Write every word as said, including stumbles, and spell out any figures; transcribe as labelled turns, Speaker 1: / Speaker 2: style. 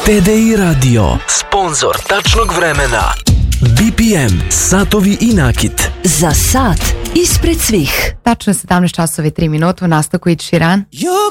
Speaker 1: T D I Radio, sponzor tačnog vremena. B P M, satovi i nakit.
Speaker 2: Za sat ispred svih.
Speaker 3: Tačno sedamnaest časova i tri minuta u nastavku Ed Sheeran.